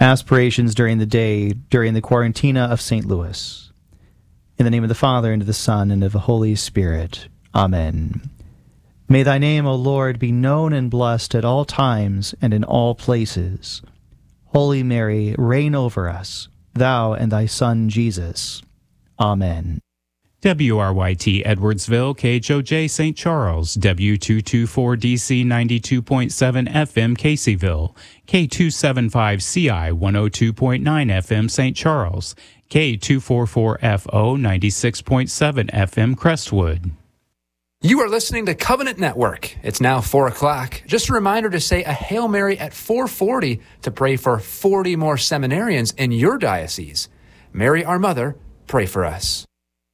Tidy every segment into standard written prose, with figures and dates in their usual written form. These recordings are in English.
Aspirations during the day, during the Quarantina of St. Louis. In the name of the Father, and of the Son, and of the Holy Spirit. Amen. May thy name, O Lord, be known and blessed at all times and in all places. Holy Mary, reign over us, thou and thy Son Jesus. Amen. WRYT Edwardsville, KHOJ St. Charles, W224DC 92.7 FM Caseyville, K275CI 102.9 FM St. Charles, K244FO 96.7 FM Crestwood. You are listening to Covenant Network. It's now 4 o'clock. Just a reminder to say a Hail Mary at 4:40 to pray for 40 more seminarians in your diocese. Mary, our Mother, pray for us.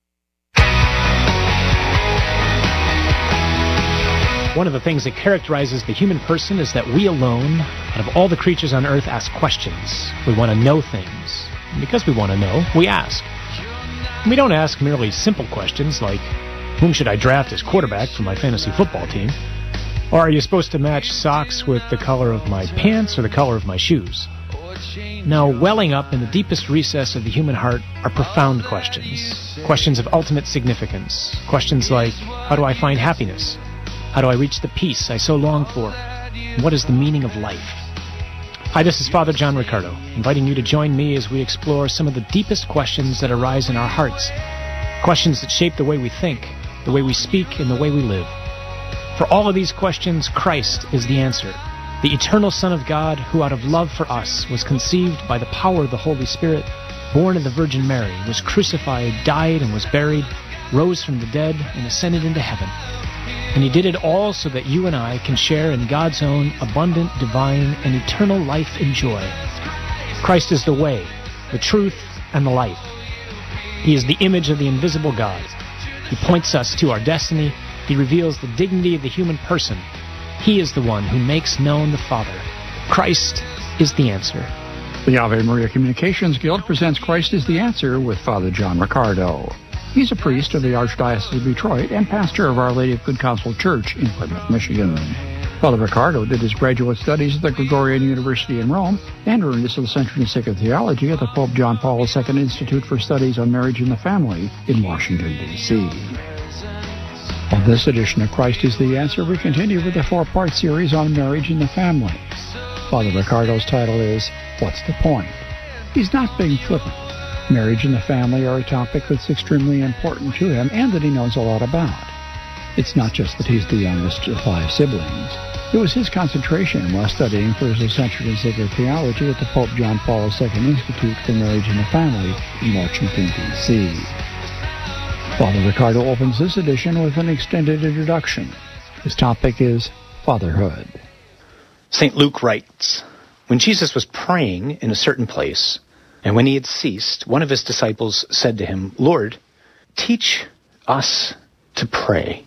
One of the things that characterizes the human person is that we alone, out of all the creatures on earth, ask questions. We want to know things. And because we want to know, we ask. And we don't ask merely simple questions like, whom should I draft as quarterback for my fantasy football team? Or are you supposed to match socks with the color of my pants or the color of my shoes? Now, welling up in the deepest recess of the human heart are profound questions. Questions of ultimate significance. Questions like, how do I find happiness? How do I reach the peace I so long for? What is the meaning of life? Hi, this is Father John Riccardo, inviting you to join me as we explore some of the deepest questions that arise in our hearts. Questions that shape the way we think, the way we speak, and the way we live. For all of these questions, Christ is the answer. The eternal Son of God, who out of love for us was conceived by the power of the Holy Spirit, born of the Virgin Mary, was crucified, died, and was buried, rose from the dead, and ascended into heaven. And he did it all so that you and I can share in God's own abundant, divine, and eternal life and joy. Christ is the way, the truth, and the life. He is the image of the invisible God. He points us to our destiny. He reveals the dignity of the human person. He is the one who makes known the Father. Christ is the answer. The Ave Maria Communications Guild presents Christ is the Answer with Father John Riccardo. He's a priest of the Archdiocese of Detroit and pastor of Our Lady of Good Counsel Church in Plymouth, Michigan. Father Riccardo did his graduate studies at the Gregorian University in Rome and earned his licentiate in sacred theology at the Pope John Paul II Institute for Studies on Marriage and the Family in Washington, D.C. On this edition of Christ is the Answer, we continue with the 4-part series on marriage and the family. Father Riccardo's title is, What's the Point? He's not being flippant. Marriage and the family are a topic that's extremely important to him and that he knows a lot about. It's not just that he's the youngest of 5 siblings. It was his concentration while studying for his licentiate in sacred theology at the Pope John Paul II Institute for Marriage and the Family in Washington, D.C. Father Riccardo opens this edition with an extended introduction. His topic is fatherhood. St. Luke writes, when Jesus was praying in a certain place, and when he had ceased, one of his disciples said to him, Lord, teach us to pray.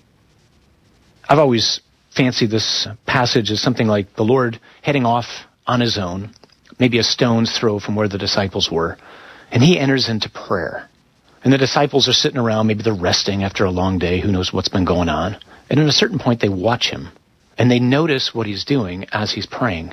I've always fancied this passage as something like the Lord heading off on his own, maybe a stone's throw from where the disciples were, and he enters into prayer. And the disciples are sitting around, maybe they're resting after a long day, who knows what's been going on. And at a certain point, they watch him, and they notice what he's doing as he's praying.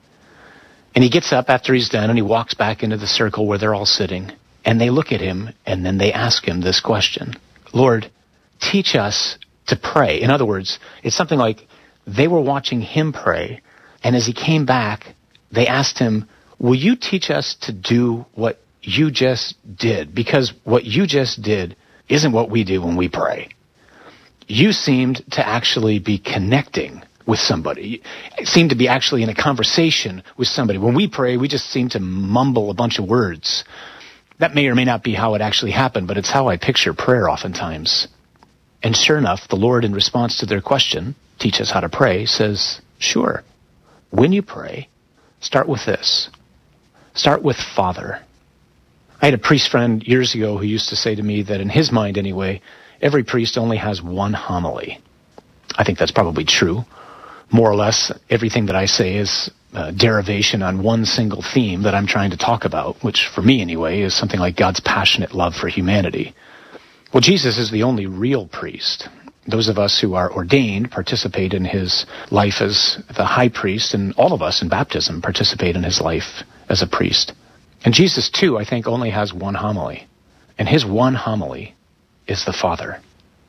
And he gets up after he's done, and he walks back into the circle where they're all sitting, and they look at him, and then they ask him this question, Lord, teach us to pray. In other words, it's something like they were watching him pray, and as he came back, they asked him, will you teach us to do what you just did? Because what you just did isn't what we do when we pray. You seemed to actually be connecting with somebody. You seemed to be actually in a conversation with somebody. When we pray, we just seem to mumble a bunch of words. That may or may not be how it actually happened, but it's how I picture prayer oftentimes. And sure enough, the Lord, in response to their question, teach us how to pray, says, sure. When you pray, start with this. Start with Father. I had a priest friend years ago who used to say to me that in his mind anyway, every priest only has one homily. I think that's probably true. More or less, everything that I say is a derivation on one single theme that I'm trying to talk about, which for me anyway is something like God's passionate love for humanity. Well, Jesus is the only real priest. Those of us who are ordained participate in his life as the high priest, and all of us in baptism participate in his life as a priest. And Jesus, too, I think, only has one homily. And his one homily is the Father.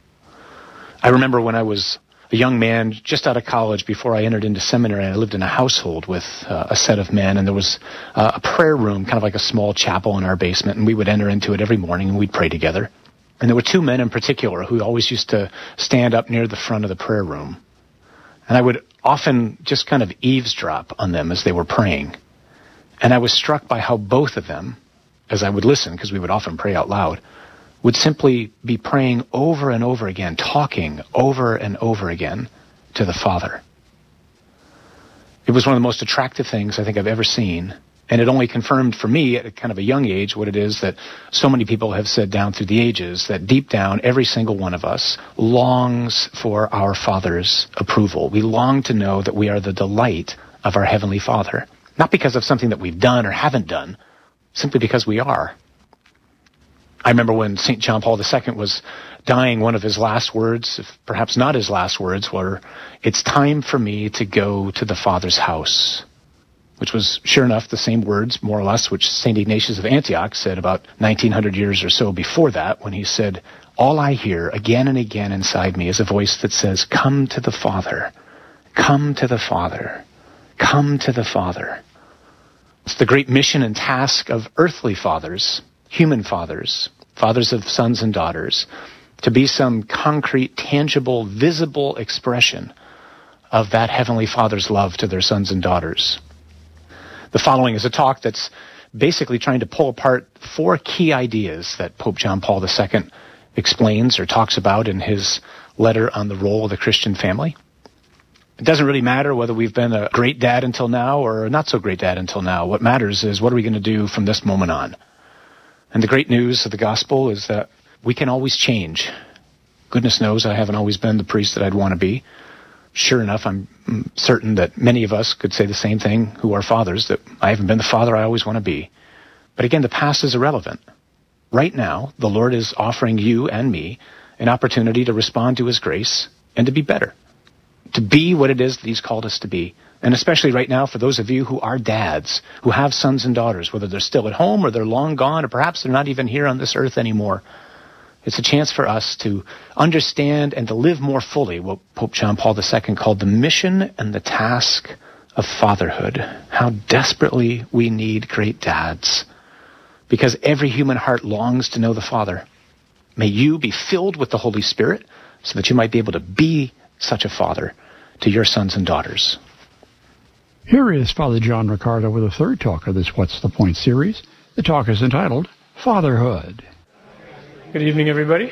I remember when I was a young man, just out of college, before I entered into seminary, I lived in a household with a set of men, and there was a prayer room, kind of like a small chapel in our basement, and we would enter into it every morning, and we'd pray together. And there were two men in particular who always used to stand up near the front of the prayer room. And I would often just kind of eavesdrop on them as they were praying. And I was struck by how both of them, as I would listen, because we would often pray out loud, would simply be praying over and over again, talking over and over again to the Father. It was one of the most attractive things I think I've ever seen, and it only confirmed for me at kind of a young age what it is that so many people have said down through the ages, that deep down every single one of us longs for our Father's approval. We long to know that we are the delight of our Heavenly Father, not because of something that we've done or haven't done, simply because we are. I remember when St. John Paul II was dying, one of his last words, if perhaps not his last words, were, "It's time for me to go to the Father's house," which was, sure enough, the same words, more or less, which St. Ignatius of Antioch said about 1900 years or so before that, when he said, "All I hear again and again inside me is a voice that says, 'Come to the Father, come to the Father, come to the Father.'" It's the great mission and task of earthly fathers, human fathers, fathers of sons and daughters, to be some concrete, tangible, visible expression of that Heavenly Father's love to their sons and daughters. The following is a talk that's basically trying to pull apart 4 key ideas that Pope John Paul II explains or talks about in his letter on the role of the Christian family. It doesn't really matter whether we've been a great dad until now or a not so great dad until now. What matters is, what are we going to do from this moment on? And the great news of the gospel is that we can always change. Goodness knows I haven't always been the priest that I'd want to be. Sure enough, I'm certain that many of us could say the same thing who are fathers, that I haven't been the father I always want to be. But again, the past is irrelevant. Right now, the Lord is offering you and me an opportunity to respond to his grace and to be better, to be what it is that he's called us to be. And especially right now, for those of you who are dads, who have sons and daughters, whether they're still at home or they're long gone, or perhaps they're not even here on this earth anymore, it's a chance for us to understand and to live more fully what Pope John Paul II called the mission and the task of fatherhood. How desperately we need great dads, because every human heart longs to know the Father. May you be filled with the Holy Spirit so that you might be able to be such a father to your sons and daughters. Here is Father John Riccardo with a third talk of this What's the Point series. The talk is entitled Fatherhood. Good evening, everybody.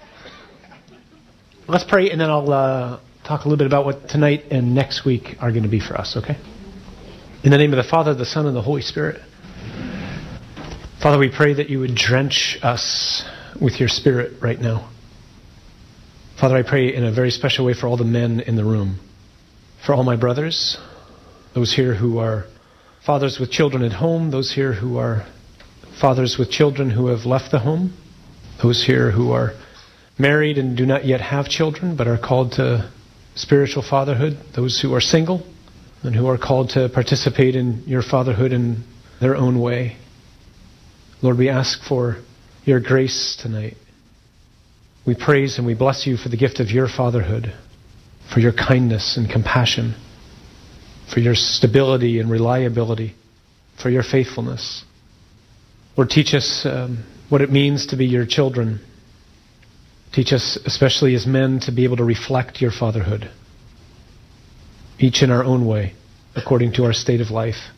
Let's pray, and then I'll talk a little bit about what tonight and next week are going to be for us, okay? In the name of the Father, the Son, and the Holy Spirit. Father, we pray that you would drench us with your Spirit right now. Father, I pray in a very special way for all the men in the room, for all my brothers, those here who are fathers with children at home, those here who are fathers with children who have left the home, those here who are married and do not yet have children but are called to spiritual fatherhood, those who are single and who are called to participate in your fatherhood in their own way. Lord, we ask for your grace tonight. We praise and we bless you for the gift of your fatherhood, for your kindness and compassion, for your stability and reliability, for your faithfulness. Lord, teach us what it means to be your children. Teach us, especially as men, to be able to reflect your fatherhood, each in our own way, according to our state of life.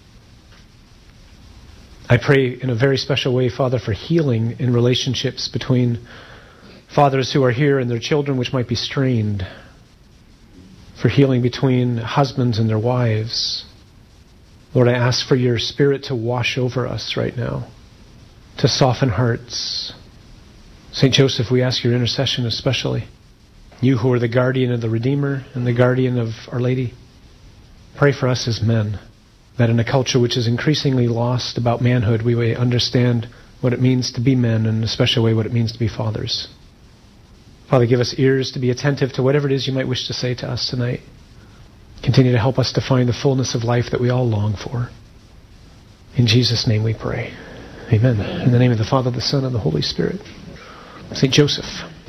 I pray in a very special way, Father, for healing in relationships between fathers who are here and their children, which might be strained, for healing between husbands and their wives. Lord, I ask for your Spirit to wash over us right now, to soften hearts. St. Joseph, we ask your intercession especially. You who are the guardian of the Redeemer and the guardian of Our Lady, pray for us as men, that in a culture which is increasingly lost about manhood, we may understand what it means to be men, and in a special way what it means to be fathers. Father, give us ears to be attentive to whatever it is you might wish to say to us tonight. Continue to help us to find the fullness of life that we all long for. In Jesus' name we pray. Amen. In the name of the Father, the Son, and the Holy Spirit. St. Joseph.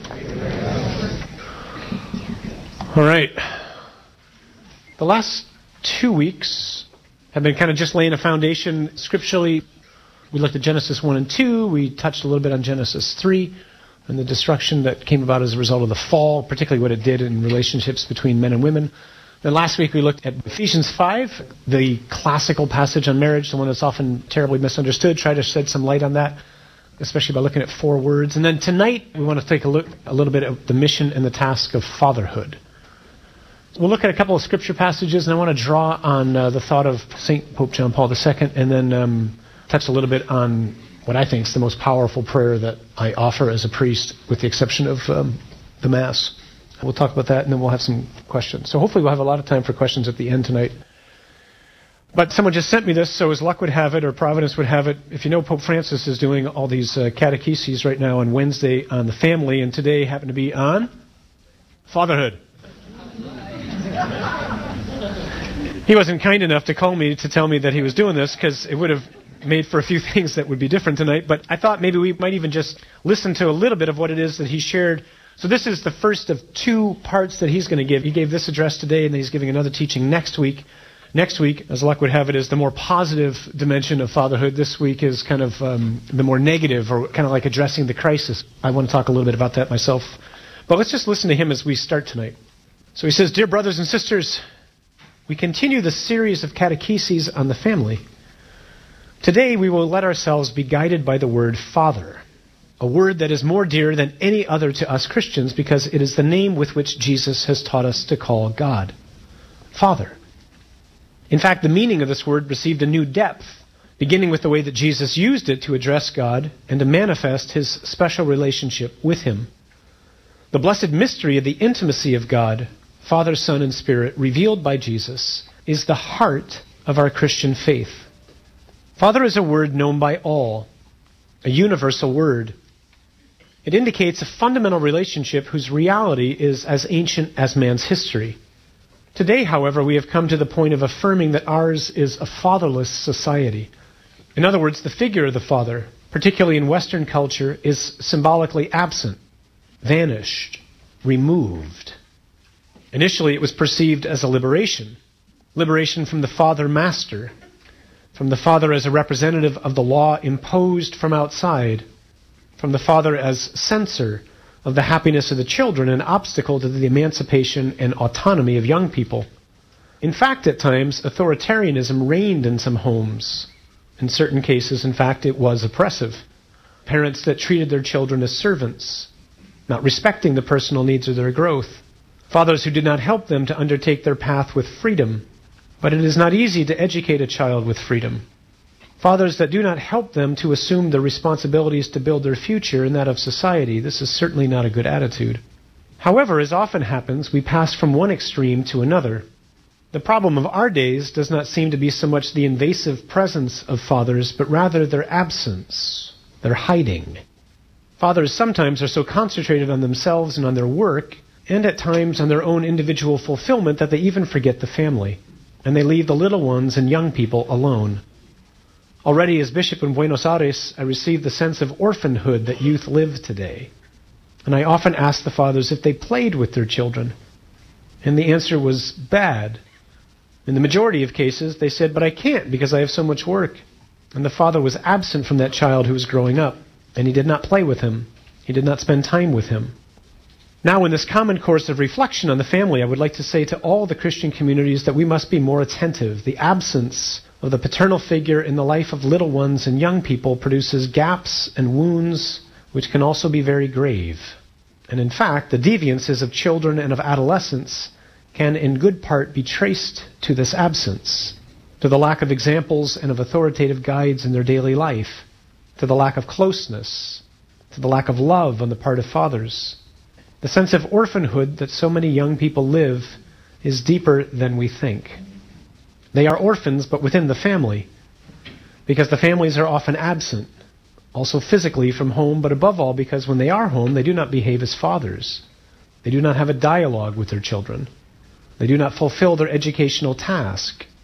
All right. The last 2 weeks have been kind of just laying a foundation scripturally. We looked at Genesis 1 and 2. We touched a little bit on Genesis 3 and the destruction that came about as a result of the fall, particularly what it did in relationships between men and women. Then last week we looked at Ephesians 5, the classical passage on marriage, the one that's often terribly misunderstood. Try to shed some light on that, especially by looking at 4 words. And then tonight we want to take a look a little bit at the mission and the task of fatherhood. We'll look at a couple of scripture passages, and I want to draw on the thought of St. Pope John Paul II, and then touch a little bit on what I think is the most powerful prayer that I offer as a priest, with the exception of the Mass. We'll talk about that, and then we'll have some questions. So hopefully we'll have a lot of time for questions at the end tonight. But someone just sent me this, so as luck would have it, or Providence would have it, if you know, Pope Francis is doing all these catecheses right now on Wednesday on the family, and today happened to be on fatherhood. He wasn't kind enough to call me to tell me that he was doing this, because it would have made for a few things that would be different tonight, but I thought maybe we might even just listen to a little bit of what it is that he shared. So this is the first of 2 parts that he's going to give. He gave this address today, and then he's giving another teaching next week. Next week, as luck would have it, is the more positive dimension of fatherhood. This week is kind of the more negative, or kind of like addressing the crisis. I want to talk a little bit about that myself. But let's just listen to him as we start tonight. So he says, "Dear brothers and sisters, we continue the series of catecheses on the family. Today we will let ourselves be guided by the word Father, a word that is more dear than any other to us Christians because it is the name with which Jesus has taught us to call God. Father. In fact, the meaning of this word received a new depth, beginning with the way that Jesus used it to address God and to manifest his special relationship with him. The blessed mystery of the intimacy of God, Father, Son, and Spirit, revealed by Jesus, is the heart of our Christian faith. Father is a word known by all, a universal word. It indicates a fundamental relationship whose reality is as ancient as man's history. Today, however, we have come to the point of affirming that ours is a fatherless society. In other words, the figure of the father, particularly in Western culture, is symbolically absent, vanished, removed. Initially, it was perceived as a liberation from the father-master, from the father as a representative of the law imposed from outside, from the father as censor of the happiness of the children, an obstacle to the emancipation and autonomy of young people. In fact, at times, authoritarianism reigned in some homes. In certain cases, in fact, it was oppressive. Parents that treated their children as servants, not respecting the personal needs of their growth. Fathers who did not help them to undertake their path with freedom. But it is not easy to educate a child with freedom. Fathers that do not help them to assume the responsibilities to build their future and that of society. This is certainly not a good attitude. However, as often happens, we pass from one extreme to another. The problem of our days does not seem to be so much the invasive presence of fathers, but rather their absence, their hiding. Fathers sometimes are so concentrated on themselves and on their work, and at times on their own individual fulfillment, that they even forget the family, and they leave the little ones and young people alone. Already as bishop in Buenos Aires, I received the sense of orphanhood that youth live today. And I often asked the fathers if they played with their children. And the answer was bad. In the majority of cases, they said, "But I can't because I have so much work." And the father was absent from that child who was growing up, and he did not play with him. He did not spend time with him. Now, in this common course of reflection on the family, I would like to say to all the Christian communities that we must be more attentive. The absence of the paternal figure in the life of little ones and young people produces gaps and wounds which can also be very grave. And in fact, the deviances of children and of adolescents can in good part be traced to this absence, to the lack of examples and of authoritative guides in their daily life, to the lack of closeness, to the lack of love on the part of fathers. The sense of orphanhood that so many young people live is deeper than we think. They are orphans, but within the family, because the families are often absent, also physically from home, but above all because when they are home, they do not behave as fathers. They do not have a dialogue with their children. They do not fulfill their educational task.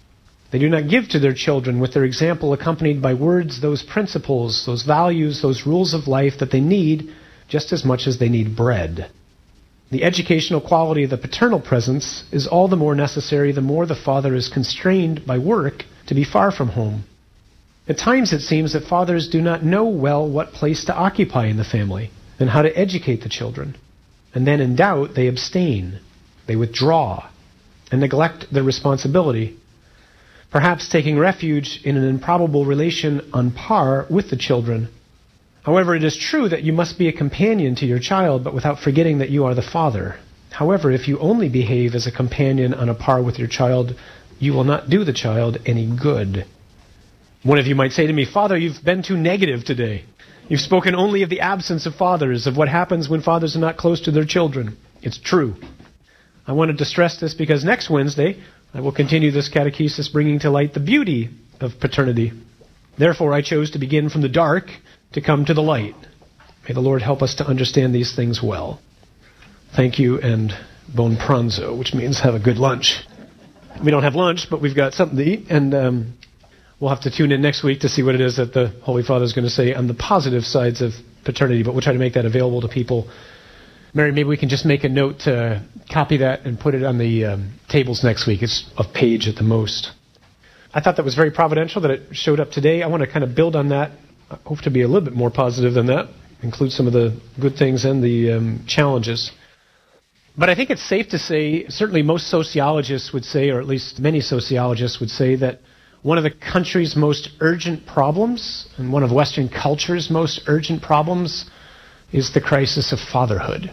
They do not give to their children with their example accompanied by words, those principles, those values, those rules of life that they need just as much as they need bread. The educational quality of the paternal presence is all the more necessary the more the father is constrained by work to be far from home. At times it seems that fathers do not know well what place to occupy in the family and how to educate the children. And then in doubt, they abstain, they withdraw, and neglect their responsibility, perhaps taking refuge in an improbable relation on par with the children. However, it is true that you must be a companion to your child, but without forgetting that you are the father. However, if you only behave as a companion on a par with your child, you will not do the child any good. One of you might say to me, "Father, you've been too negative today. You've spoken only of the absence of fathers, of what happens when fathers are not close to their children." It's true. I wanted to stress this because next Wednesday, I will continue this catechesis bringing to light the beauty of paternity. Therefore, I chose to begin from the dark to come to the light. May the Lord help us to understand these things well. Thank you, and buon pranzo, which means have a good lunch. We don't have lunch, but we've got something to eat, and we'll have to tune in next week to see what it is that the Holy Father is going to say on the positive sides of paternity, but we'll try to make that available to people. Mary, maybe we can just make a note to copy that and put it on the tables next week. It's a page at the most. I thought that was very providential that it showed up today. I want to kind of build on that. I hope to be a little bit more positive than that, include some of the good things and the challenges. But I think it's safe to say, certainly most sociologists would say, or at least many sociologists would say, that one of the country's most urgent problems, and one of Western culture's most urgent problems, is the crisis of fatherhood.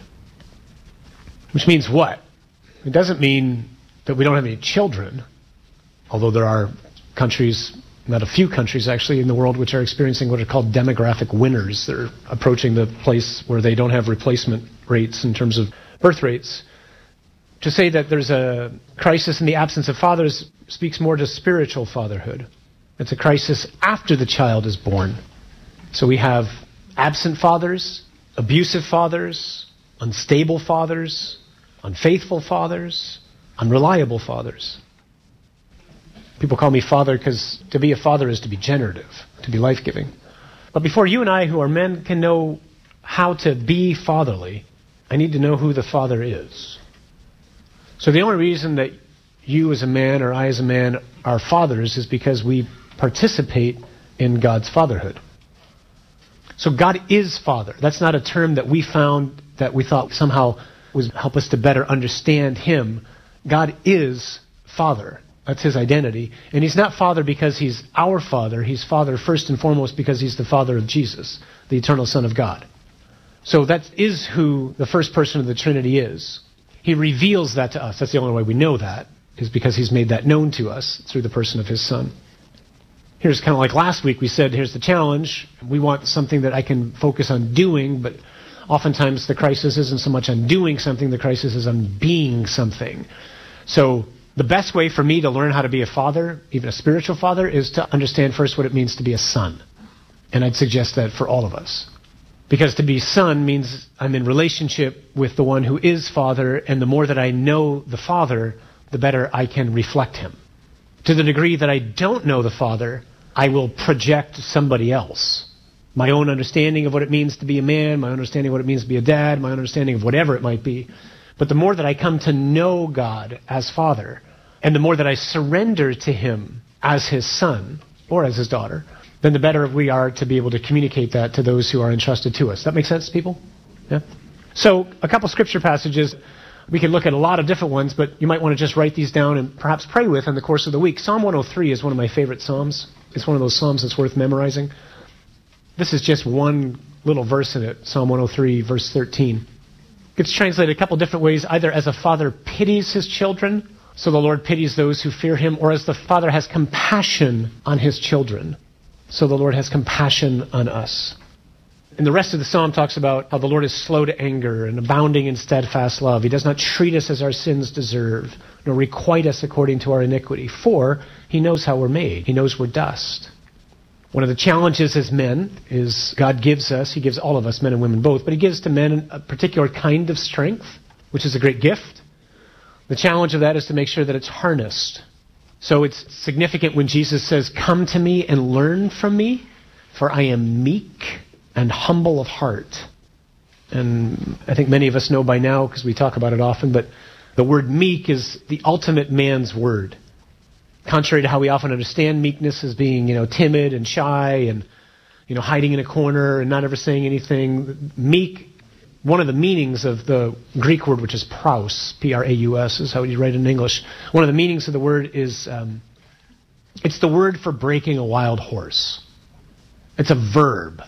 Which means what? It doesn't mean that we don't have any children, although there are countries, not a few countries actually, in the world which are experiencing what are called demographic winters. They're approaching the place where they don't have replacement rates in terms of birth rates. To say that there's a crisis in the absence of fathers speaks more to spiritual fatherhood. It's a crisis after the child is born. So we have absent fathers, abusive fathers, unstable fathers, unfaithful fathers, unreliable fathers. People call me father because to be a father is to be generative, to be life-giving. But before you and I, who are men, can know how to be fatherly, I need to know who the father is. So the only reason that you as a man or I as a man are fathers is because we participate in God's fatherhood. So God is Father. That's not a term that we found that we thought somehow would help us to better understand Him. God is Father. That's His identity. And He's not Father because He's our Father. He's Father first and foremost because He's the Father of Jesus, the eternal Son of God. So that is who the first person of the Trinity is. He reveals that to us. That's the only way we know that, is because He's made that known to us through the person of His Son. Here's kind of like last week we said, here's the challenge. We want something that I can focus on doing, but oftentimes the crisis isn't so much on doing something, the crisis is on being something. So the best way for me to learn how to be a father, even a spiritual father, is to understand first what it means to be a son. And I'd suggest that for all of us. Because to be son means I'm in relationship with the one who is Father, and the more that I know the Father, the better I can reflect Him. To the degree that I don't know the Father, I will project somebody else. My own understanding of what it means to be a man, my understanding of what it means to be a dad, my understanding of whatever it might be. But the more that I come to know God as Father, and the more that I surrender to Him as His son, or as His daughter, then the better we are to be able to communicate that to those who are entrusted to us. That make sense, people? Yeah? So, a couple scripture passages. We can look at a lot of different ones, but you might want to just write these down and perhaps pray with in the course of the week. Psalm 103 is one of my favorite psalms. It's one of those psalms that's worth memorizing. This is just one little verse in it, Psalm 103, verse 13. It's translated a couple different ways, either as a father pities his children, so the Lord pities those who fear Him, or as the Father has compassion on His children, so the Lord has compassion on us. And the rest of the psalm talks about how the Lord is slow to anger and abounding in steadfast love. He does not treat us as our sins deserve, nor requite us according to our iniquity. For He knows how we're made. He knows we're dust. One of the challenges as men is God gives us, He gives all of us, men and women both, but He gives to men a particular kind of strength, which is a great gift. The challenge of that is to make sure that it's harnessed. So it's significant when Jesus says, "Come to me and learn from me, for I am meek and humble of heart." And I think many of us know by now, because we talk about it often, but the word meek is the ultimate man's word. Contrary to how we often understand meekness as being, timid and shy and, hiding in a corner and not ever saying anything. Meek, one of the meanings of the Greek word, which is praus, P-R-A-U-S, is how you write it in English. One of the meanings of the word is, it's the word for breaking a wild horse. It's a verb.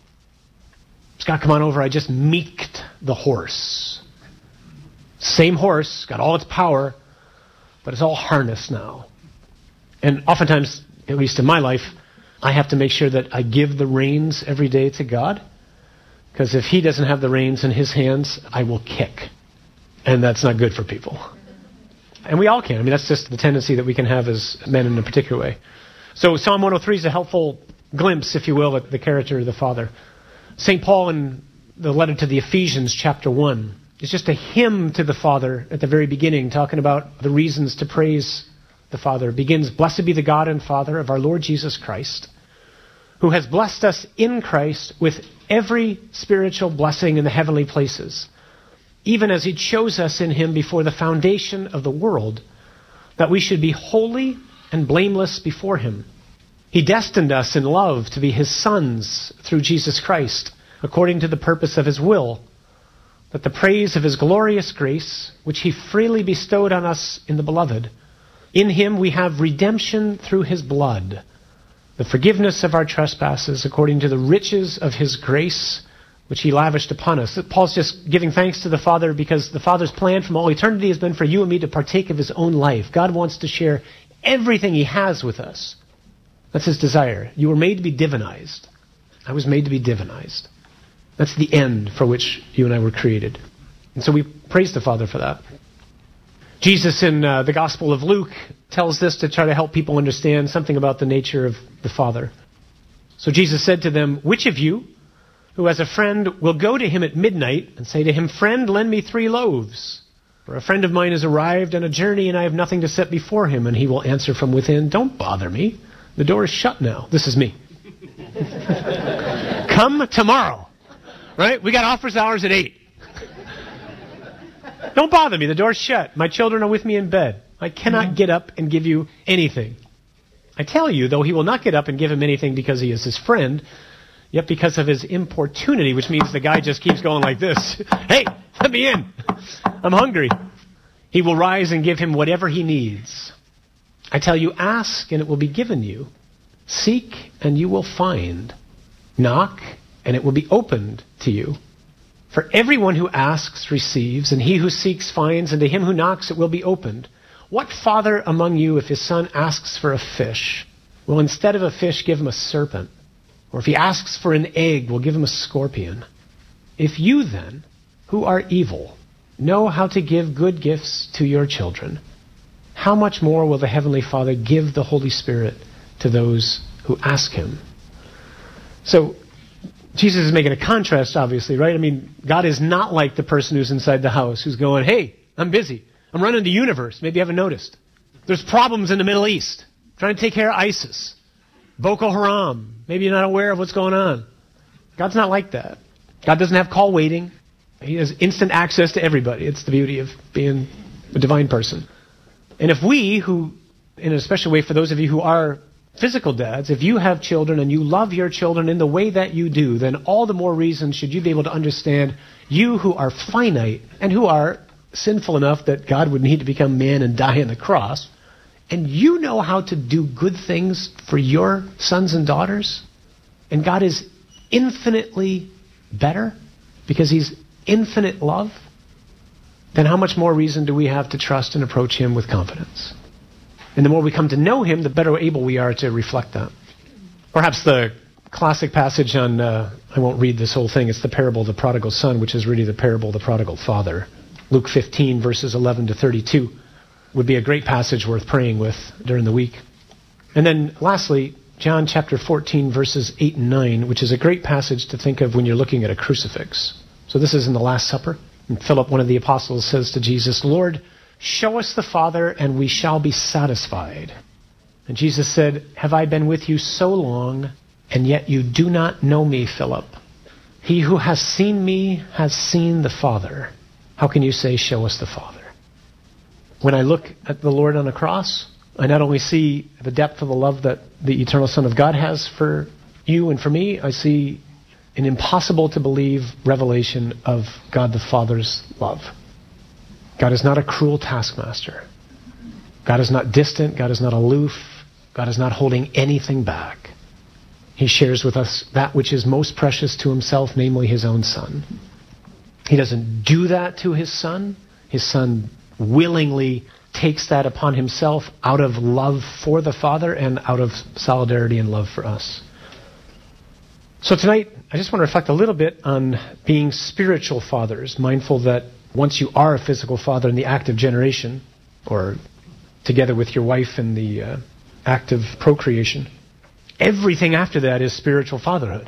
Scott, come on over. I just meeked the horse. Same horse, got all its power, but it's all harnessed now. And oftentimes, at least in my life, I have to make sure that I give the reins every day to God. Because if He doesn't have the reins in His hands, I will kick. And that's not good for people. And we all can. I mean, that's just the tendency that we can have as men in a particular way. So Psalm 103 is a helpful glimpse, if you will, at the character of the Father. St. Paul in the letter to the Ephesians, chapter 1, is just a hymn to the Father at the very beginning, talking about the reasons to praise the Father. It begins, "Blessed be the God and Father of our Lord Jesus Christ, who has blessed us in Christ with every spiritual blessing in the heavenly places, even as He chose us in Him before the foundation of the world, that we should be holy and blameless before Him. He destined us in love to be His sons through Jesus Christ, according to the purpose of His will, that the praise of His glorious grace, which He freely bestowed on us in the Beloved, in Him we have redemption through His blood, the forgiveness of our trespasses, according to the riches of His grace, which He lavished upon us." Paul's just giving thanks to the Father because the Father's plan from all eternity has been for you and me to partake of His own life. God wants to share everything He has with us. That's His desire. You were made to be divinized. I was made to be divinized. That's the end for which you and I were created. And so we praise the Father for that. Jesus in the Gospel of Luke tells this to try to help people understand something about the nature of the Father. So Jesus said to them, "Which of you, who has a friend, will go to him at midnight and say to him, 'Friend, lend me 3 loaves. For a friend of mine has arrived on a journey and I have nothing to set before him.' And he will answer from within, 'Don't bother me. The door is shut now.'" This is me. "Come tomorrow." Right? We got office hours at 8. "Don't bother me. The door's shut. My children are with me in bed. I cannot get up and give you anything." I tell you, though he will not get up and give him anything because he is his friend, yet because of his importunity, which means the guy just keeps going like this. "Hey, let me in. I'm hungry." He will rise and give him whatever he needs. I tell you, ask and it will be given you. Seek and you will find. Knock and it will be opened to you. For everyone who asks receives, and he who seeks finds, and to him who knocks it will be opened. What father among you, if his son asks for a fish, will instead of a fish give him a serpent? Or if he asks for an egg, will give him a scorpion? If you then, who are evil, know how to give good gifts to your children, how much more will the Heavenly Father give the Holy Spirit to those who ask Him? So, Jesus is making a contrast, obviously, right? I mean, God is not like the person who's inside the house who's going, "Hey, I'm busy. I'm running the universe." Maybe you haven't noticed. There's problems in the Middle East. Trying to take care of ISIS. Boko Haram. Maybe you're not aware of what's going on. God's not like that. God doesn't have call waiting. He has instant access to everybody. It's the beauty of being a divine person. And if we, who, in a special way for those of you who are physical dads, if you have children and you love your children in the way that you do, then all the more reason should you be able to understand, you who are finite and who are sinful enough that God would need to become man and die on the cross, and you know how to do good things for your sons and daughters, and God is infinitely better because He's infinite love, then how much more reason do we have to trust and approach Him with confidence? And the more we come to know Him, the better able we are to reflect that. Perhaps the classic passage on, I won't read this whole thing, it's the parable of the prodigal son, which is really the parable of the prodigal father. Luke 15, verses 11 to 32 would be a great passage worth praying with during the week. And then lastly, John chapter 14, verses 8 and 9, which is a great passage to think of when you're looking at a crucifix. So this is in the Last Supper. And Philip, one of the apostles, says to Jesus, "Lord, show us the Father, and we shall be satisfied. And Jesus said, have I been with you so long, and yet you do not know me, Philip? He who has seen me has seen the Father. How can you say, show us the Father? When I look at the Lord on the cross, I not only see the depth of the love that the eternal Son of God has for you and for me, I see an impossible to believe revelation of God the Father's love. God is not a cruel taskmaster. God is not distant. God is not aloof. God is not holding anything back. He shares with us that which is most precious to himself, namely his own Son. He doesn't do that to his Son. His Son willingly takes that upon himself out of love for the Father and out of solidarity and love for us. So tonight, I just want to reflect a little bit on being spiritual fathers, mindful that once you are a physical father in the act of generation, or together with your wife in the act of procreation, everything after that is spiritual fatherhood.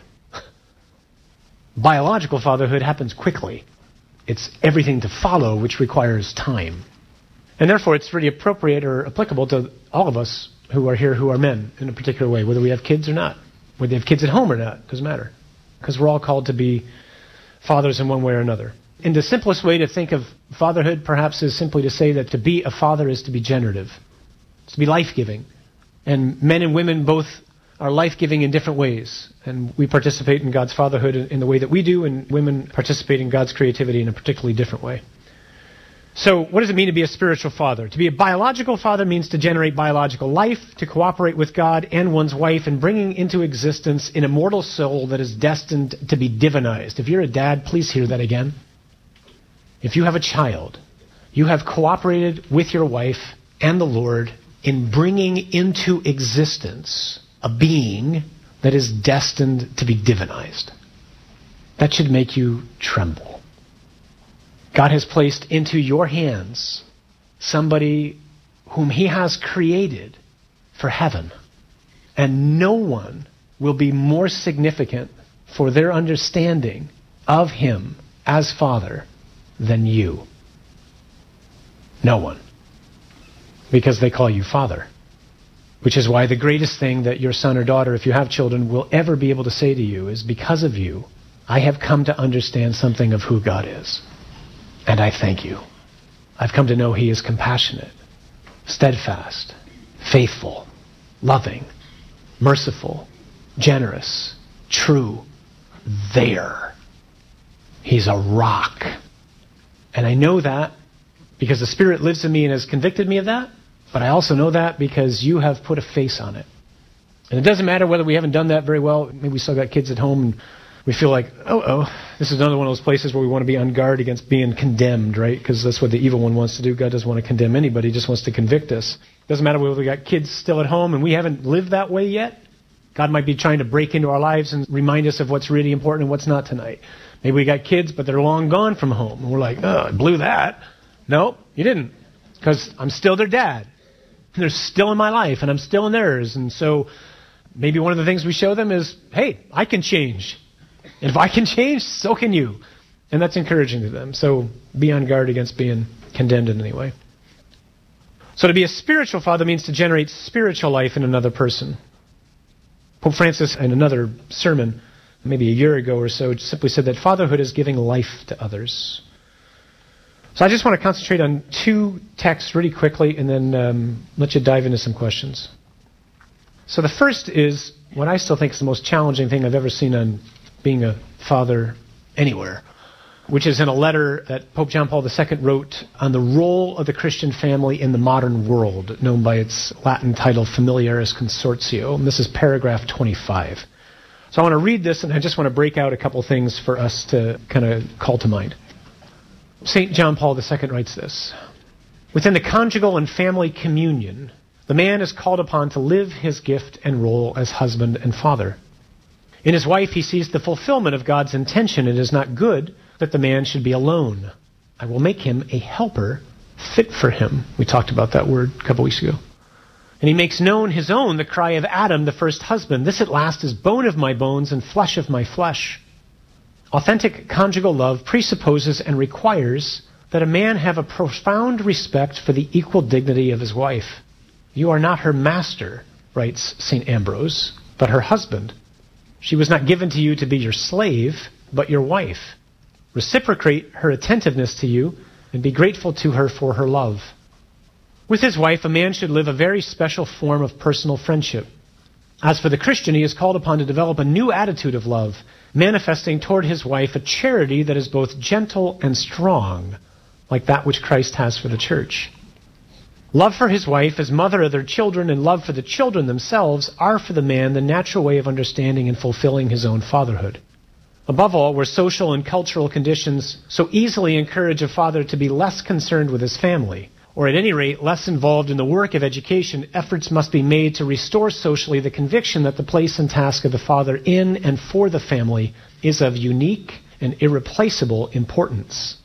Biological fatherhood happens quickly. It's everything to follow, which requires time. And therefore, it's really appropriate or applicable to all of us who are here who are men in a particular way, whether we have kids or not, whether they have kids at home or not, doesn't matter. Because we're all called to be fathers in one way or another. And the simplest way to think of fatherhood, perhaps, is simply to say that to be a father is to be generative. It's to be life-giving. And men and women both are life-giving in different ways. And we participate in God's fatherhood in the way that we do, and women participate in God's creativity in a particularly different way. So what does it mean to be a spiritual father? To be a biological father means to generate biological life, to cooperate with God and one's wife in bringing into existence an immortal soul that is destined to be divinized. If you're a dad, please hear that again. If you have a child, you have cooperated with your wife and the Lord in bringing into existence a being that is destined to be divinized. That should make you tremble. God has placed into your hands somebody whom he has created for heaven. And no one will be more significant for their understanding of him as Father than you. No one. Because they call you Father. Which is why the greatest thing that your son or daughter, if you have children, will ever be able to say to you is, because of you, I have come to understand something of who God is. And I thank you. I've come to know he is compassionate, steadfast, faithful, loving, merciful, generous, true, there. He's a rock. And I know that because the Spirit lives in me and has convicted me of that, but I also know that because you have put a face on it. And it doesn't matter whether we haven't done that very well. Maybe we still got kids at home and we feel like, this is another one of those places where we want to be on guard against being condemned, right? Because that's what the evil one wants to do. God doesn't want to condemn anybody. He just wants to convict us. Doesn't matter whether we got kids still at home and we haven't lived that way yet. God might be trying to break into our lives and remind us of what's really important and what's not tonight. Maybe we got kids, but they're long gone from home. And we're like, I blew that. Nope, you didn't. Because I'm still their dad. They're still in my life, and I'm still in theirs. And so maybe one of the things we show them is, hey, I can change. And if I can change, so can you. And that's encouraging to them. So be on guard against being condemned in any way. So to be a spiritual father means to generate spiritual life in another person. Pope Francis, in another sermon, maybe a year ago or so, simply said that fatherhood is giving life to others. So I just want to concentrate on two texts really quickly and then let you dive into some questions. So the first is what I still think is the most challenging thing I've ever seen on being a father anywhere, which is in a letter that Pope John Paul II wrote on the role of the Christian family in the modern world, known by its Latin title Familiaris Consortio. And this is paragraph 25. So I want to read this, and I just want to break out a couple things for us to kind of call to mind. St. John Paul II writes this: within the conjugal and family communion, the man is called upon to live his gift and role as husband and father. In his wife, he sees the fulfillment of God's intention. It is not good that the man should be alone. I will make him a helper fit for him. We talked about that word a couple weeks ago. And he makes known his own, the cry of Adam, the first husband. This at last is bone of my bones and flesh of my flesh. Authentic conjugal love presupposes and requires that a man have a profound respect for the equal dignity of his wife. You are not her master, writes St. Ambrose, but her husband. She was not given to you to be your slave, but your wife. Reciprocate her attentiveness to you and be grateful to her for her love. With his wife, a man should live a very special form of personal friendship. As for the Christian, he is called upon to develop a new attitude of love, manifesting toward his wife a charity that is both gentle and strong, like that which Christ has for the church. Love for his wife as mother of their children and love for the children themselves are for the man the natural way of understanding and fulfilling his own fatherhood. Above all, where social and cultural conditions so easily encourage a father to be less concerned with his family, or at any rate less involved in the work of education, efforts must be made to restore socially the conviction that the place and task of the father in and for the family is of unique and irreplaceable importance.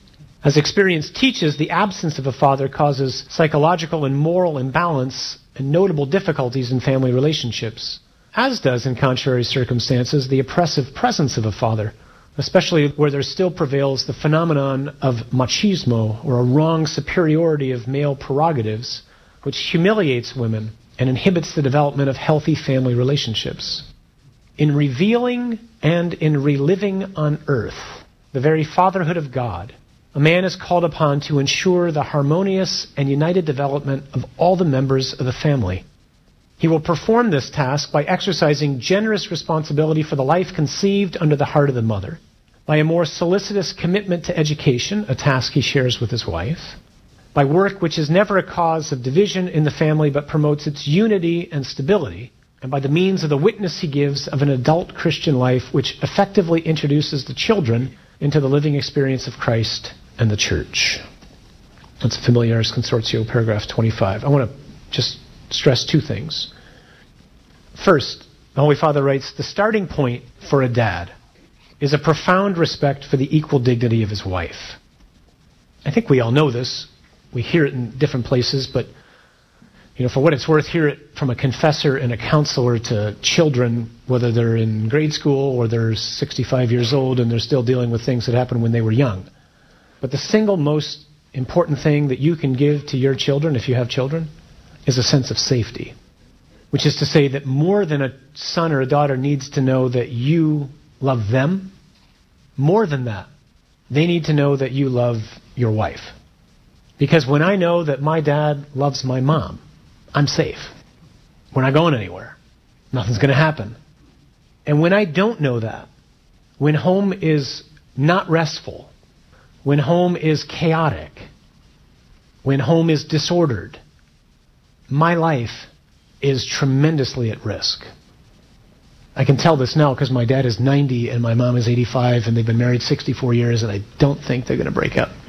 As experience teaches, the absence of a father causes psychological and moral imbalance and notable difficulties in family relationships, as does, in contrary circumstances, the oppressive presence of a father, especially where there still prevails the phenomenon of machismo, or a wrong superiority of male prerogatives, which humiliates women and inhibits the development of healthy family relationships. In revealing and in reliving on earth the very fatherhood of God, a man is called upon to ensure the harmonious and united development of all the members of the family. He will perform this task by exercising generous responsibility for the life conceived under the heart of the mother, by a more solicitous commitment to education, a task he shares with his wife, by work which is never a cause of division in the family but promotes its unity and stability, and by the means of the witness he gives of an adult Christian life which effectively introduces the children into the living experience of Christ and the Church. That's Familiaris Consortio, paragraph 25. I want to just stress two things. First, the Holy Father writes, the starting point for a dad is a profound respect for the equal dignity of his wife. I think we all know this. We hear it in different places, but for what it's worth, hear it from a confessor and a counselor to children, whether they're in grade school or they're 65 years old and they're still dealing with things that happened when they were young. But the single most important thing that you can give to your children, if you have children, is a sense of safety. Which is to say that more than a son or a daughter needs to know that you love them, more than that, they need to know that you love your wife. Because when I know that my dad loves my mom, I'm safe. We're not going anywhere. Nothing's going to happen. And when I don't know that, when home is not restful, when home is chaotic, when home is disordered, my life is tremendously at risk. I can tell this now because my dad is 90 and my mom is 85 and they've been married 64 years and I don't think they're going to break up.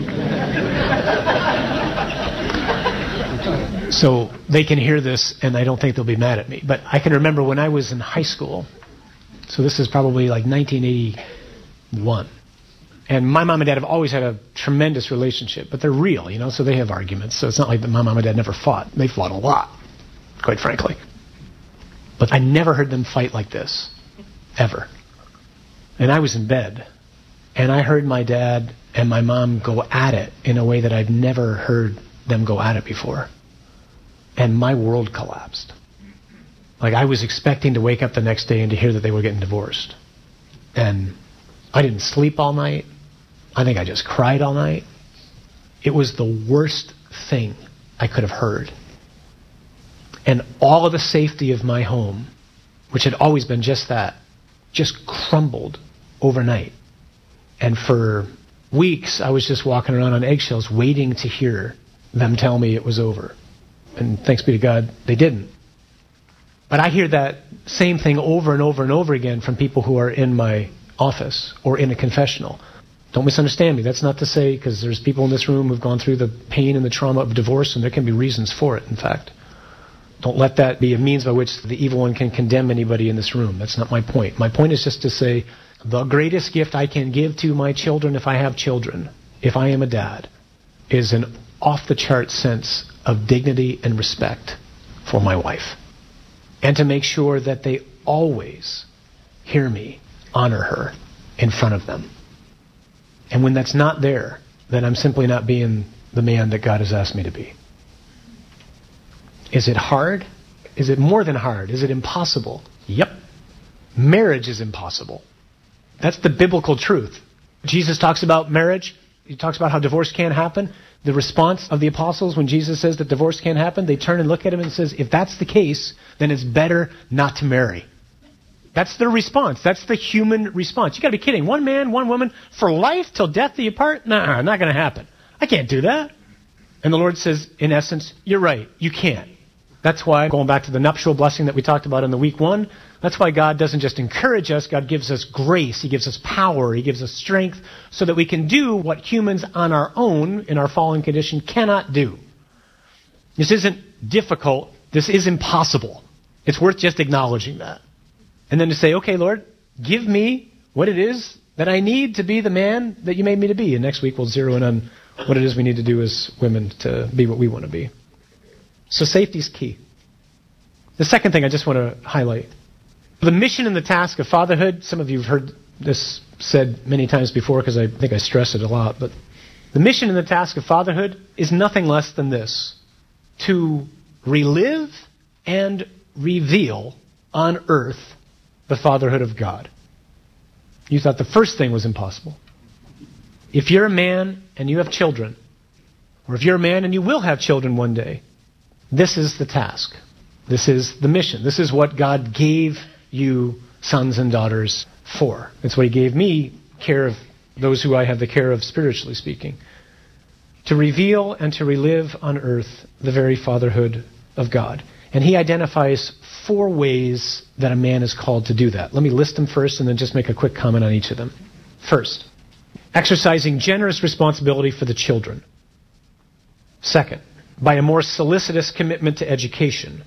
So they can hear this and I don't think they'll be mad at me. But I can remember when I was in high school, so this is probably like 1981, and my mom and dad have always had a tremendous relationship, but they're real, so they have arguments. So it's not like that my mom and dad never fought. They fought a lot, quite frankly. But I never heard them fight like this, ever. And I was in bed, and I heard my dad and my mom go at it in a way that I've never heard them go at it before. And my world collapsed. Like I was expecting to wake up the next day and to hear that they were getting divorced. And I didn't sleep all night. I think I just cried all night. It was the worst thing I could have heard. And all of the safety of my home, which had always been just that, just crumbled overnight. And for weeks, I was just walking around on eggshells waiting to hear them tell me it was over. And thanks be to God, they didn't. But I hear that same thing over and over and over again from people who are in my office or in a confessional. Don't misunderstand me. That's not to say, because there's people in this room who've gone through the pain and the trauma of divorce, and there can be reasons for it, in fact. Don't let that be a means by which the evil one can condemn anybody in this room. That's not my point. My point is just to say, the greatest gift I can give to my children, if I have children, if I am a dad, is an off-the-chart sense of dignity and respect for my wife. And to make sure that they always hear me honor her in front of them. And when that's not there, then I'm simply not being the man that God has asked me to be. Is it hard? Is it more than hard? Is it impossible? Yep. Marriage is impossible. That's the biblical truth. Jesus talks about marriage. He talks about how divorce can't happen. The response of the apostles when Jesus says that divorce can't happen, they turn and look at him and says, if that's the case, then it's better not to marry. That's their response. That's the human response. You got to be kidding. One man, one woman, for life till death do you part? Nah, not going to happen. I can't do that. And the Lord says, in essence, you're right. You can't. That's why, going back to the nuptial blessing that we talked about in the week 1, that's why God doesn't just encourage us. God gives us grace. He gives us power. He gives us strength so that we can do what humans on our own, in our fallen condition, cannot do. This isn't difficult. This is impossible. It's worth just acknowledging that. And then to say, okay, Lord, give me what it is that I need to be the man that you made me to be. And next week we'll zero in on what it is we need to do as women to be what we want to be. So safety is key. The second thing I just want to highlight. The mission and the task of fatherhood, some of you have heard this said many times before because I think I stress it a lot, but the mission and the task of fatherhood is nothing less than this: to relive and reveal on earth the fatherhood of God. You thought the first thing was impossible. If you're a man and you have children, or if you're a man and you will have children one day, this is the task. This is the mission. This is what God gave you sons and daughters for. It's what he gave me, care of those who I have the care of, spiritually speaking. To reveal and to relive on earth the very fatherhood of God. And he identifies 4 ways that a man is called to do that. Let me list them first and then just make a quick comment on each of them. First, exercising generous responsibility for the children. Second, by a more solicitous commitment to education.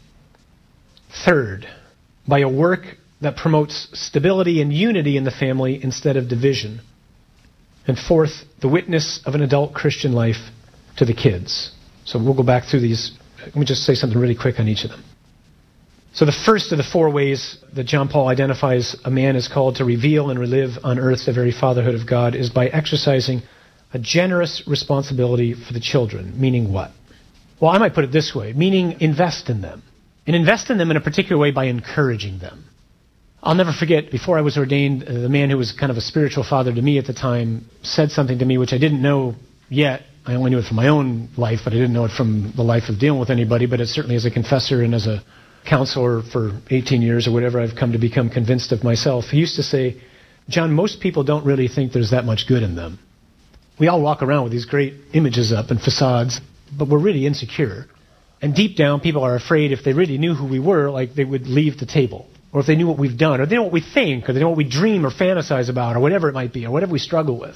Third, by a work that promotes stability and unity in the family instead of division. And fourth, the witness of an adult Christian life to the kids. So we'll go back through these. Let me just say something really quick on each of them. So the first of the 4 ways that John Paul identifies a man is called to reveal and relive on earth the very fatherhood of God is by exercising a generous responsibility for the children. Meaning what? Well, I might put it this way, meaning invest in them. And invest in them in a particular way by encouraging them. I'll never forget, before I was ordained, the man who was kind of a spiritual father to me at the time said something to me which I didn't know yet. I only knew it from my own life, but I didn't know it from the life of dealing with anybody. But it's certainly as a confessor and as a counselor for 18 years or whatever, I've come to become convinced of myself. He used to say, John, most people don't really think there's that much good in them. We all walk around with these great images up and facades, but we're really insecure. And deep down, people are afraid if they really knew who we were, like they would leave the table. Or if they knew what we've done, or they know what we think, or they know what we dream or fantasize about, or whatever it might be, or whatever we struggle with.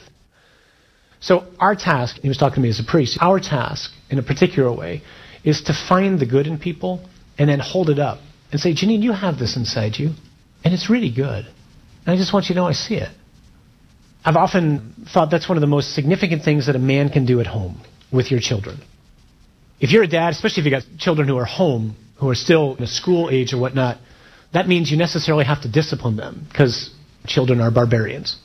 So our task, he was talking to me as a priest, our task, in a particular way, is to find the good in people and then hold it up and say, Janine, you have this inside you, and it's really good. And I just want you to know I see it. I've often thought that's one of the most significant things that a man can do at home with your children. If you're a dad, especially if you've got children who are home, who are still in a school age or whatnot, that means you necessarily have to discipline them because children are barbarians.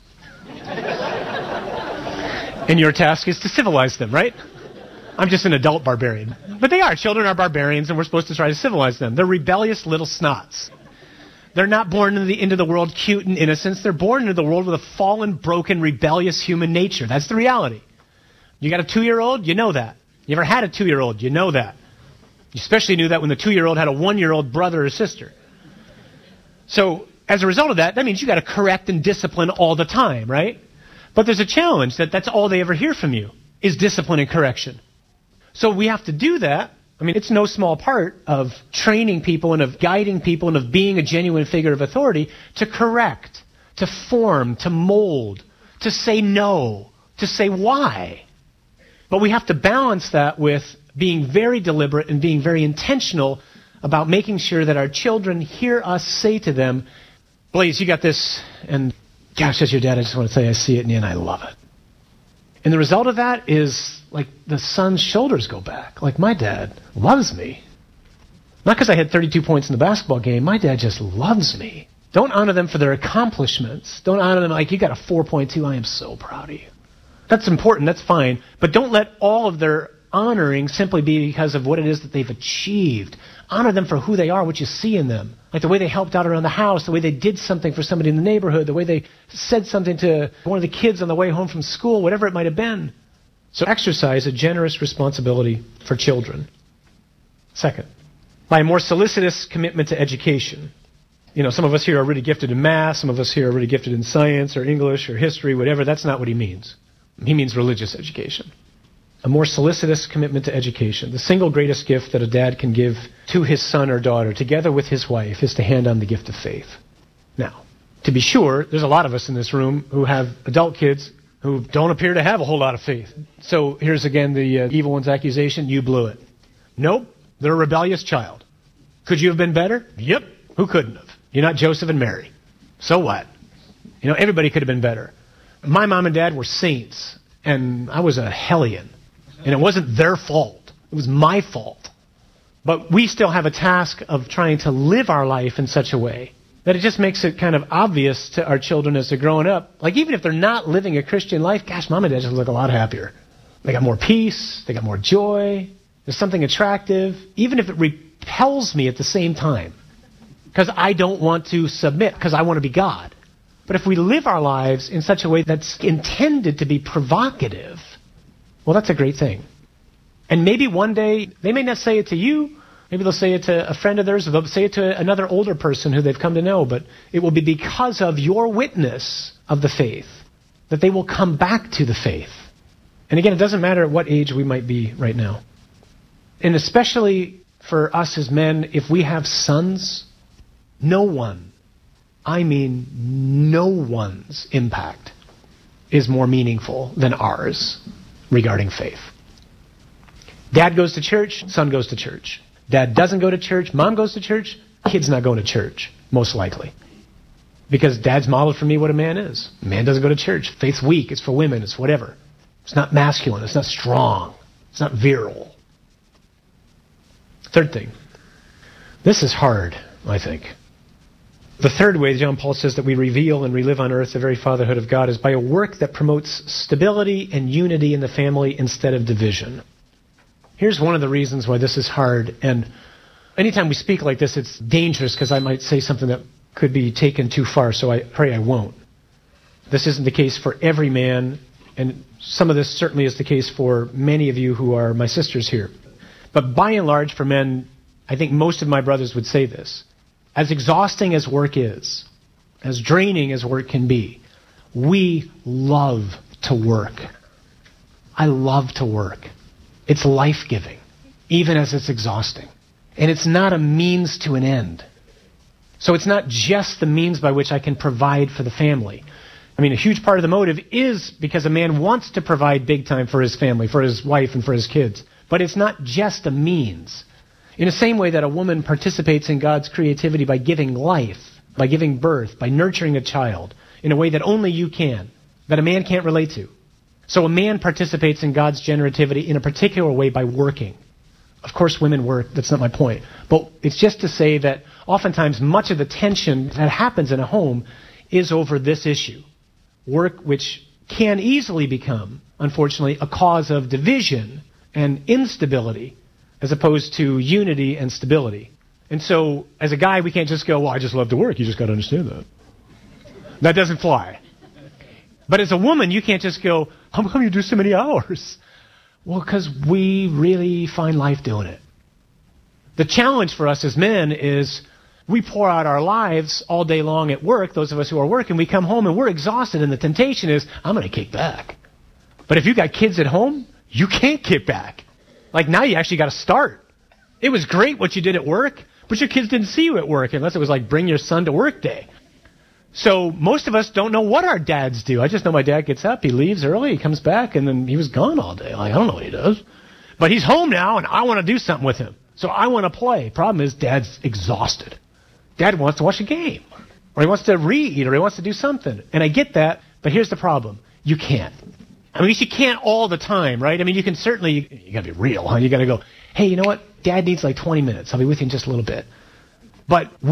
And your task is to civilize them, right? I'm just an adult barbarian. But they are. Children are barbarians, and we're supposed to try to civilize them. They're rebellious little snots. They're not born into the world cute and innocent. They're born into the world with a fallen, broken, rebellious human nature. That's the reality. You got a 2-year-old? You know that. You ever had a 2-year-old? You know that. You especially knew that when the 2-year-old had a 1-year-old brother or sister. So, as a result of that, that means you got to correct and discipline all the time, right? But there's a challenge that's all they ever hear from you, is discipline and correction. So we have to do that. I mean, it's no small part of training people and of guiding people and of being a genuine figure of authority to correct, to form, to mold, to say no, to say why. But we have to balance that with being very deliberate and being very intentional about making sure that our children hear us say to them, Blaze, you got this, and gosh, as your dad, I just want to say I see it in you and I love it. And the result of that is, like, the son's shoulders go back. Like, my dad loves me. Not because I had 32 points in the basketball game. My dad just loves me. Don't honor them for their accomplishments. Don't honor them like, you got a 4.2. I am so proud of you. That's important, that's fine. But don't let all of their honoring simply be because of what it is that they've achieved. Honor them for who they are, what you see in them. Like the way they helped out around the house, the way they did something for somebody in the neighborhood, the way they said something to one of the kids on the way home from school, whatever it might have been. So exercise a generous responsibility for children. Second, by a more solicitous commitment to education. Some of us here are really gifted in math, some of us here are really gifted in science or English or history, whatever. That's not what he means. He means religious education. A more solicitous commitment to education. The single greatest gift that a dad can give to his son or daughter, together with his wife, is to hand on the gift of faith. Now, to be sure, there's a lot of us in this room who have adult kids who don't appear to have a whole lot of faith. So here's again the evil one's accusation: you blew it. Nope, they're a rebellious child. Could you have been better? Yep, who couldn't have? You're not Joseph and Mary. So what? Everybody could have been better. My mom and dad were saints, and I was a hellion. And it wasn't their fault. It was my fault. But we still have a task of trying to live our life in such a way that it just makes it kind of obvious to our children as they're growing up. Like, even if they're not living a Christian life, gosh, mom and dad just look a lot happier. They got more peace. They got more joy. There's something attractive, even if it repels me at the same time. Because I don't want to submit, because I want to be God. But if we live our lives in such a way that's intended to be provocative, well, that's a great thing. And maybe one day, they may not say it to you. Maybe they'll say it to a friend of theirs, or they'll say it to another older person who they've come to know. But it will be because of your witness of the faith that they will come back to the faith. And again, it doesn't matter at what age we might be right now. And especially for us as men, if we have sons, no one, I mean no one's impact is more meaningful than ours regarding faith. Dad goes to church, son goes to church. Dad doesn't go to church, mom goes to church, kid's not going to church, most likely. Because dad's modeled for me what a man is. A man doesn't go to church. Faith's weak, it's for women, it's whatever. It's not masculine, it's not strong, it's not virile. Third thing. This is hard, I think. The third way John Paul says that we reveal and relive on earth the very fatherhood of God is by a work that promotes stability and unity in the family instead of division. Here's one of the reasons why this is hard. And anytime we speak like this, it's dangerous because I might say something that could be taken too far, so I pray I won't. This isn't the case for every man, and some of this certainly is the case for many of you who are my sisters here. But by and large, for men, I think most of my brothers would say this. As exhausting as work is, as draining as work can be, we love to work. I love to work. It's life-giving, even as it's exhausting. And it's not a means to an end. So it's not just the means by which I can provide for the family. I mean, a huge part of the motive is because a man wants to provide big time for his family, for his wife, and for his kids. But it's not just a means. In the same way that a woman participates in God's creativity by giving life, by giving birth, by nurturing a child in a way that only you can, that a man can't relate to. So a man participates in God's generativity in a particular way by working. Of course, women work. That's not my point. But it's just to say that oftentimes much of the tension that happens in a home is over this issue. Work which can easily become, unfortunately, a cause of division and instability as opposed to unity and stability. And so, as a guy, we can't just go, well, I just love to work. You just got to understand that. That doesn't fly. But as a woman, you can't just go, how come you do so many hours? Well, because we really find life doing it. The challenge for us as men is we pour out our lives all day long at work, those of us who are working, we come home and we're exhausted, and the temptation is, I'm going to kick back. But if you've got kids at home, you can't kick back. Like, now you actually got to start. It was great what you did at work, but your kids didn't see you at work unless it was like bring your son to work day. So most of us don't know what our dads do. I just know my dad gets up, he leaves early, he comes back, and then he was gone all day. Like, I don't know what he does. But he's home now, and I want to do something with him. So I want to play. Problem is, Dad's exhausted. Dad wants to watch a game, or he wants to read, or he wants to do something. And I get that, but here's the problem. You can't. I mean, you can't all the time, right? I mean, you can certainly, you got to be real, huh? You got to go, hey, you know what? Dad needs like 20 minutes. I'll be with you in just a little bit. But